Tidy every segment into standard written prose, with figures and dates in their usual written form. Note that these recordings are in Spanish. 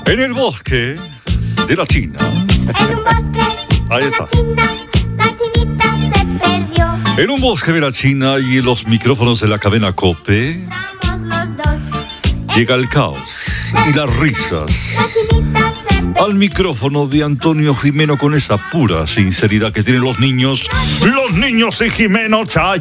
En el bosque de la China. En un bosque Ahí de está. la China, la chinita se perdió. En un bosque de la China y en los micrófonos de la cadena COPE Vamos los dos. llega el caos y las risas. La chinita se perdió. Al micrófono de Antonio Jimeno con esa pura sinceridad que tienen los niños. Los niños y Jimeno.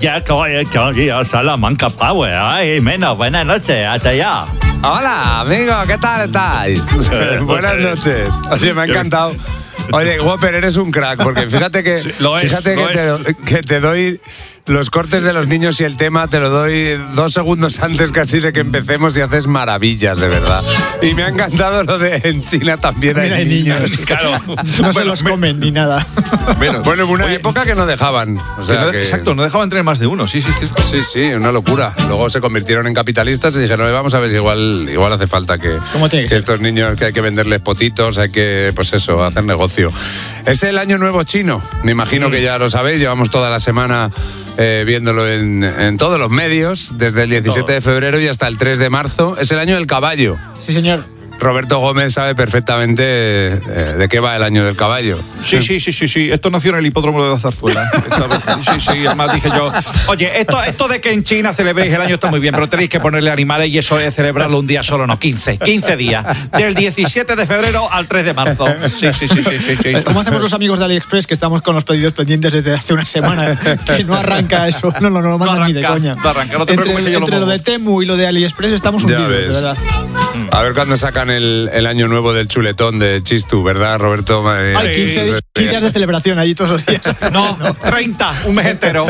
Salamanca Power. Ay, Jimeno, buenas noches. Hasta allá. Hola, amigo, ¿qué tal estáis? Buenas noches. Oye, me ha encantado. Oye, Whopper, eres un crack, porque fíjate que, Sí, lo es, que te doy los cortes de los niños y el tema te lo doy 2 segundos antes casi de que empecemos y haces maravillas, de verdad. Y me ha encantado lo de en China también hay niños. Claro. No se los comen ni nada. Bueno, hubo una época que no dejaban. O sea, Exacto, no dejaban tener más de uno, sí. Sí, una locura. Luego se convirtieron en capitalistas y dijeron, vamos a ver si igual hace falta que ¿Cómo tiene que ser? estos niños, que hay que venderles potitos, hay que, pues eso, hacer negocio. Es el Año Nuevo Chino, me imagino que ya lo sabéis, llevamos toda la semana viéndolo en todos los medios, desde el 17 de febrero y hasta el 3 de marzo. Es el Año del Caballo. Sí, señor. Roberto Gómez sabe perfectamente de qué va el Año del Caballo. Sí. Esto nació en el hipódromo de la Zarzuela. Sí. Además dije yo, oye, esto de que en China celebréis el año está muy bien, pero tenéis que ponerle animales y eso es celebrarlo un día solo, no, 15 días. Del 17 de febrero al 3 de marzo. Sí. ¿Cómo hacemos los amigos de AliExpress que estamos con los pedidos pendientes desde hace una semana? Que no arranca eso, no lo mandan ni de coña. No arranca, no te preocupes que yo lo Entre lo muevo. de Temu y lo de AliExpress estamos Ya hundidos, ves. de verdad. A ver cuándo sacan el Año Nuevo del chuletón de Chistu, ¿verdad, Roberto? Hay 15 días de celebración allí todos los días. No, 30, un mes entero.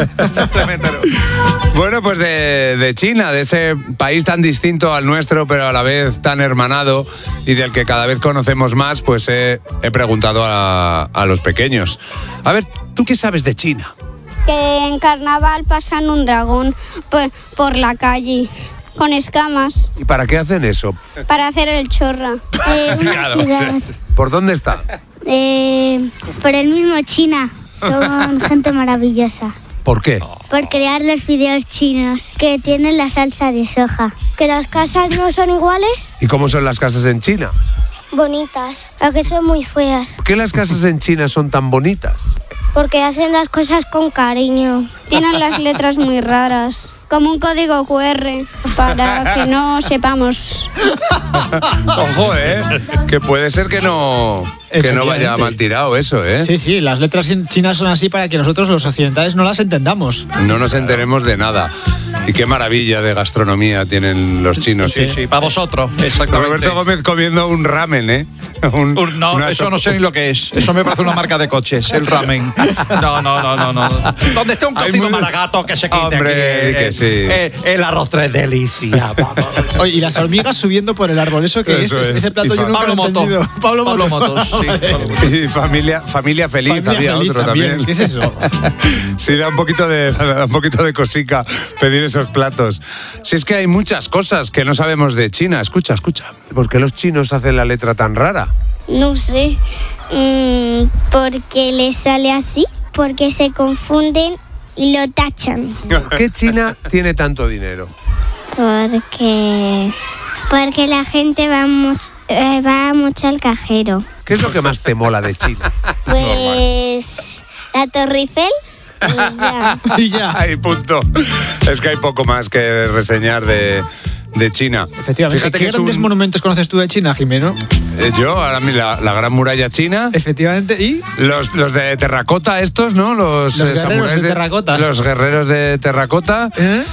Bueno, pues de China, de ese país tan distinto al nuestro, pero a la vez tan hermanado y del que cada vez conocemos más, pues he preguntado a los pequeños. A ver, ¿tú qué sabes de China? Que en carnaval pasan un dragón por la calle con escamas ¿Y para qué hacen eso? para hacer el chorra. Claro, ¿por dónde está? Por el mismo China. Son gente maravillosa. ¿Por qué? Por crear los videos chinos que tienen la salsa de soja. Que las casas no son iguales, ¿Y cómo son las casas en China? bonitas, a que son muy feas. ¿Por qué las casas en China son tan bonitas? Porque hacen las cosas con cariño. Tienen las letras muy raras. Como un código QR para que no sepamos. Ojo, que puede ser que no vaya mal tirado eso, Sí, las letras chinas son así para que nosotros los occidentales no las entendamos. No nos enteremos de nada. Y qué maravilla de gastronomía tienen los chinos. Sí, para vosotros, exactamente. Roberto Gómez comiendo un ramen, No, eso no sé ni lo que es. Eso me parece una marca de coches, el ramen. No. Donde esté un cocido malagato que se quite. Hombre, aquí, que sí. El arroz tres delicias. Oye, y las hormigas subiendo por el árbol, ¿eso qué Eso es? es. Ese plato Y yo nunca lo he entendido. Pablo Motos. Sí, Pablo Motos. Y familia feliz, Familia había feliz otro también. ¿Qué es eso? Sí, da un poquito de cosica pedir esos platos. Si es que hay muchas cosas que no sabemos de China. Escucha. ¿Por qué los chinos hacen la letra tan rara? No sé. Porque les sale así. Porque se confunden y lo tachan. ¿Por qué China tiene tanto dinero? Porque la gente va mucho al cajero. ¿Qué es lo que más te mola de China? Pues la Torre Eiffel y ya. Y ya. Ahí, punto. Es que hay poco más que reseñar de China. Efectivamente. Fíjate ¿Qué que es grandes monumentos conoces tú de China, Jimeno? Yo, ahora mismo, la Gran Muralla China. Efectivamente. ¿Y? Los de terracota estos, ¿no? Los guerreros samuráis de terracota. Los guerreros de terracota.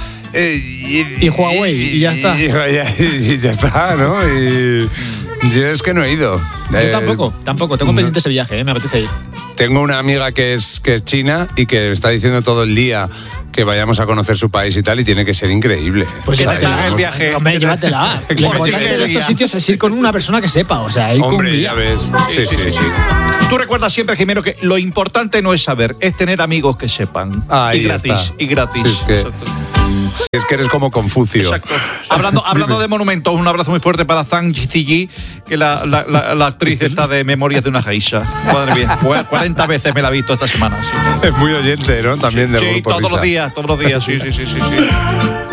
Y Huawei, y ya está. Y ya está, ¿no? Y yo es que no he ido. Yo tampoco. Tengo pendiente ese viaje, me apetece ir. Tengo una amiga que es china y que está diciendo todo el día que vayamos a conocer su país y tal, y tiene que ser increíble. Pues llévatela. el viaje. Hombre, llévatela. Lo importante de estos sitios es ir con una persona que sepa, o sea, ir con un Hombre, guía. ya ves. Sí. Tú recuerdas siempre, Jimeno, que lo importante no es saber, es tener amigos que sepan. Ahí y gratis. está. Y gratis. Sí, Exacto. Si es que eres como Confucio. Exacto. Hablando de monumentos, un abrazo muy fuerte para Zhang Ziyi, que la actriz está de Memorias de una geisha. Madre mía, 40 veces me la he visto esta semana. Sí. Es muy oyente, ¿no? También del Sí, Grupo todos los Risa. días, sí.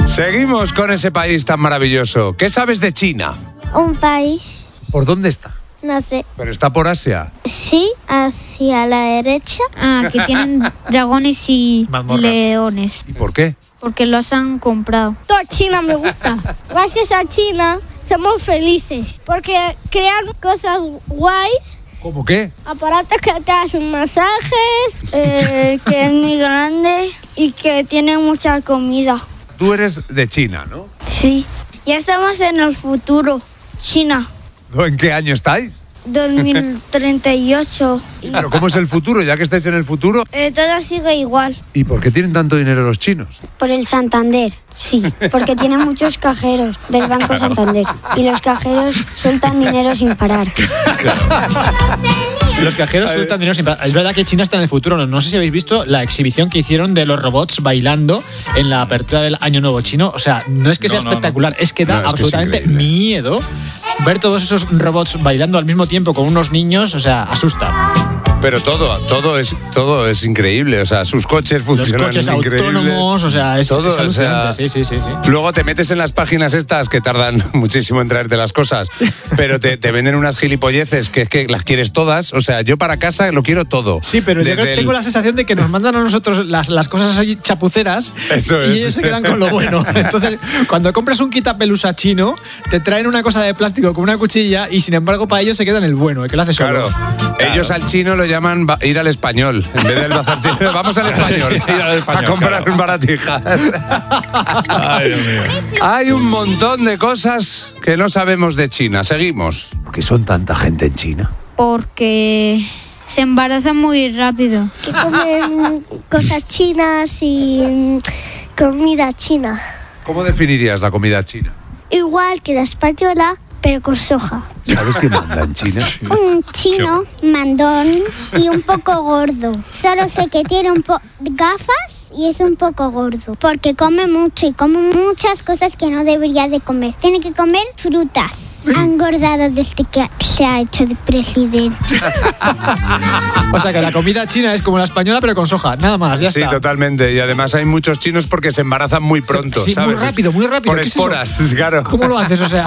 Seguimos con ese país tan maravilloso. ¿Qué sabes de China? Un país ¿Por dónde está? No sé. Pero está por Asia. Sí, hacia la derecha. Ah, que tienen dragones y Mazmorras. leones. ¿Y por qué? Porque los han comprado. Toda China me gusta. Gracias a China somos felices. Porque crean cosas guays. ¿Cómo qué? Aparatos que te hacen masajes. Que es muy grande. Y que tiene mucha comida. Tú eres de China, ¿no? Sí. Ya estamos en el futuro. China. ¿En qué año estáis? 2038. Pero ¿cómo es el futuro? Ya que estáis en el futuro. Todo sigue igual. ¿Y por qué tienen tanto dinero los chinos? Por el Santander, sí, porque tiene muchos cajeros del Banco Santander y los cajeros sueltan dinero sin parar. Los cajeros sueltan dinero sin parar. Es verdad que China está en el futuro. No sé si habéis visto la exhibición que hicieron de los robots bailando en la apertura del Año Nuevo Chino. O sea, no es que sea espectacular, es que da No, es que es absolutamente increíble. miedo ver todos esos robots bailando al mismo tiempo con unos niños. O sea, asusta. Pero todo es increíble. O sea, sus coches Los funcionan coches increíble. autónomos, o sea, es Todo, alucinante. Sí. Luego te metes en las páginas estas que tardan muchísimo en traerte las cosas, pero te venden unas gilipolleces que es que las quieres todas. O sea, yo para casa lo quiero todo. Sí, pero yo Desde tengo la sensación de que nos mandan a nosotros las cosas así chapuceras. Eso y es. ellos se quedan con lo bueno. Entonces, cuando compras un quitapelusa chino, te traen una cosa de plástico con una cuchilla y sin embargo para ellos se queda en el bueno, el que lo hace solo. Claro. Ellos al chino lo llaman ir al español. En vez del bazar chino, vamos al español. Ir al español, a comprar claro. baratijas. Ay, Dios mío. Hay un montón de cosas que no sabemos de China. Seguimos. ¿Por qué son tanta gente en China? Porque se embarazan muy rápido. Que comen cosas chinas y comida china. ¿Cómo definirías la comida china? Igual que la española, pero con soja. ¿Sabes qué manda en China? Un chino mandón y un poco gordo. Solo sé que tiene gafas y es un poco gordo. Porque come mucho y come muchas cosas que no debería de comer. Tiene que comer frutas. Ha engordado desde que se ha hecho de presidente. O sea que la comida china es como la española pero con soja, nada más, ya Sí, está. totalmente. Y además hay muchos chinos porque se embarazan muy pronto, Sí, ¿sabes? muy rápido. Por ¿Qué es eso? esporas, claro. ¿Cómo lo haces? O sea,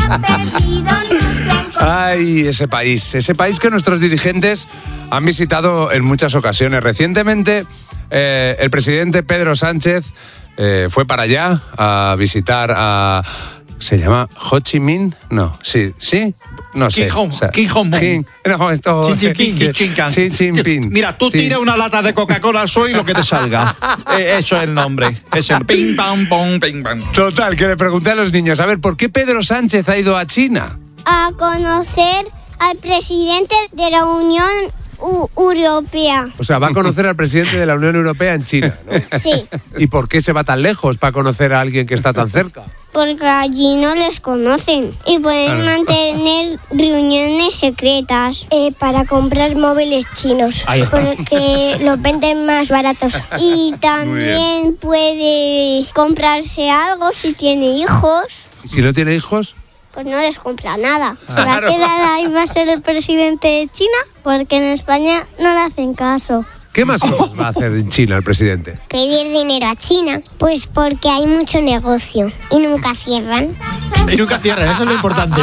Ay, ese país que nuestros dirigentes han visitado en muchas ocasiones. Recientemente, el presidente Pedro Sánchez fue para allá a visitar a... ¿Se llama Ho Chi Minh? No, sí. No sé. Kim Jong-un. No, esto... Xi Jinping. Xi Jinping. Mira, tú Sí. tira una lata de Coca-Cola al suelo y lo que te salga. Eso es el nombre. Es el ping, pam, pom, ping, pam. Total, que le pregunté a los niños, a ver, ¿por qué Pedro Sánchez ha ido a China? A conocer al presidente de la Unión Europea. O sea, va a conocer al presidente de la Unión Europea en China, ¿no? Sí, ¿Y por qué se va tan lejos para conocer a alguien que está tan cerca? porque allí no les conocen y pueden mantener reuniones secretas para comprar móviles chinos. Ahí está. Porque los venden más baratos. Y también puede comprarse algo si tiene hijos. ¿Y si no tiene hijos? Pues no les compra nada. Se va a Claro. quedar ahí, va a ser el presidente de China, porque en España no le hacen caso. ¿Qué más cosas va a hacer en China el presidente? Pedir dinero a China, pues porque hay mucho negocio y nunca cierran. y nunca cierran, eso es lo importante.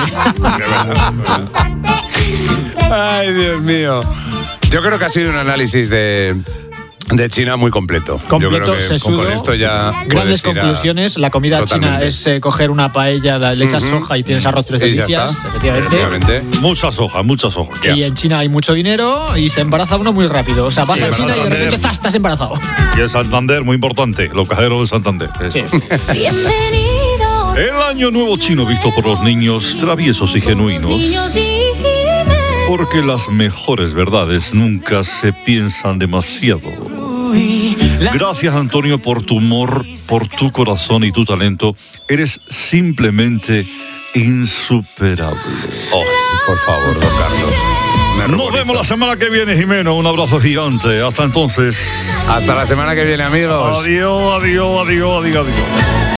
Ay, Dios mío. Yo creo que ha sido un análisis de China muy completo. Yo Completo, creo que sesudo, con esto ya Grandes puedes ir a- conclusiones. La comida Totalmente. china es coger una paella, le echas Ujú. soja y tienes arroz tres Y ya delicias. está. Efectivamente. Muchas hojas, muchas hojas. Y en China hay mucho dinero y se embaraza uno muy rápido. O sea, vas Sí, a China y de Santander. repente ¡zas! Estás embarazado. Y en Santander, muy importante, los cajeros de Santander. Sí. El año nuevo chino visto por los niños traviesos y genuinos. Porque las mejores verdades nunca se piensan demasiado. Gracias, Antonio, por tu humor, por tu corazón y tu talento. Eres simplemente insuperable. Oh, por favor, don Carlos. Me Nos ruboriza. vemos la semana que viene, Jimeno. Un abrazo gigante. Hasta entonces. Hasta la semana que viene, amigos. Adiós, adiós, adiós, adiós, adiós.